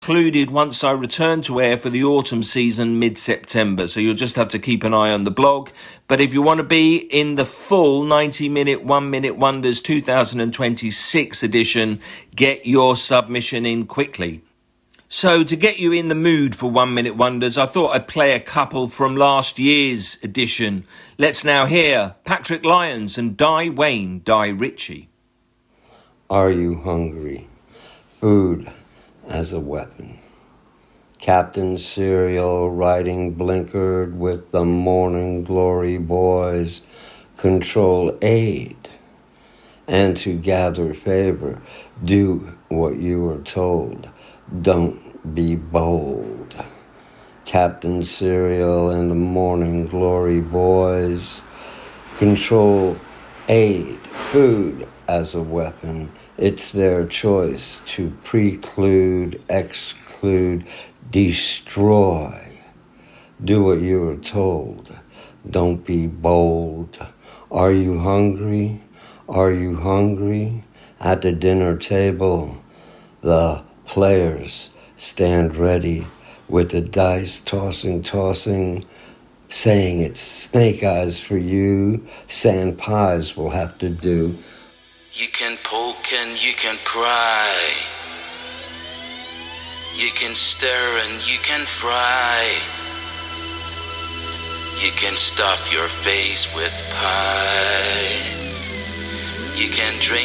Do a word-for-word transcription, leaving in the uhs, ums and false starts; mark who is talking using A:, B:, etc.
A: included once I return to air for the autumn season mid-September, so you'll just have to keep an eye on the blog. But if you want to be in the full ninety-minute One-Minute Wonders two thousand twenty-six edition, get your submission in quickly. So to get you in the mood for One-Minute Wonders, I thought I'd play a couple from last year's edition. Let's now hear Patrick Lyons and Di Wayne, Di Ritchie.
B: Are you hungry? Food as a weapon. Captain Cereal riding blinkered with the Morning Glory boys. Control aid. And to gather favor, do what you are told. Don't be bold. Captain Cereal and the Morning Glory boys. Control aid. Food as a weapon. It's their choice to preclude, exclude, destroy. Do what you are told. Don't be bold. Are you hungry? Are you hungry? At the dinner table, the players stand ready with the dice tossing, tossing, saying it's snake eyes for you. Sand pies will have to do.
C: You can poke and you can pry. You can stir and you can fry. You can stuff your face with pie. You can drink